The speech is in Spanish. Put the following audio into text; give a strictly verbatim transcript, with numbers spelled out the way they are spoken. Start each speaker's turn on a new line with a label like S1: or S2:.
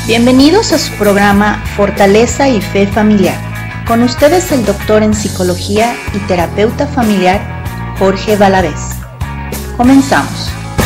S1: Bienvenidos a su programa Fortaleza y Fe Familiar. Con ustedes el doctor en psicología y terapeuta familiar Jorge Valadez. Comenzamos.